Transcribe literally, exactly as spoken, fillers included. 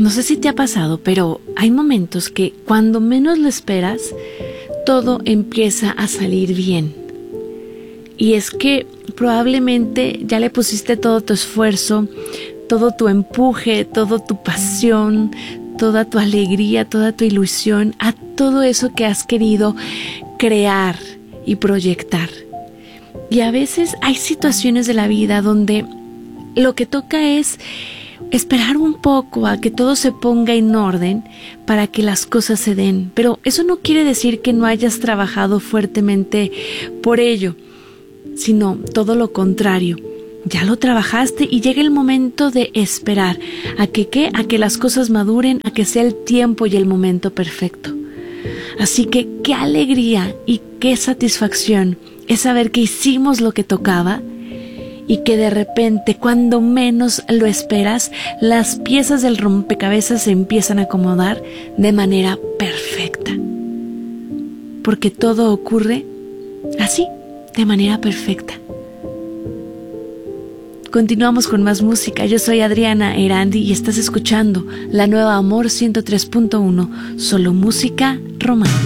No sé si te ha pasado, pero hay momentos que cuando menos lo esperas, todo empieza a salir bien. Y es que probablemente ya le pusiste todo tu esfuerzo, todo tu empuje, toda tu pasión, toda tu alegría, toda tu ilusión a todo eso que has querido crear y proyectar. Y a veces hay situaciones de la vida donde lo que toca es esperar un poco a que todo se ponga en orden para que las cosas se den. Pero eso no quiere decir que no hayas trabajado fuertemente por ello, sino todo lo contrario. Ya lo trabajaste y llega el momento de esperar a que, ¿qué? a que las cosas maduren, a que sea el tiempo y el momento perfecto. Así que qué alegría y qué satisfacción es saber que hicimos lo que tocaba y que de repente, cuando menos lo esperas, las piezas del rompecabezas se empiezan a acomodar de manera perfecta. Porque todo ocurre así, de manera perfecta. Continuamos con más música. Yo soy Adriana Erandi y estás escuchando la nueva Amor ciento tres punto uno, solo música romántica.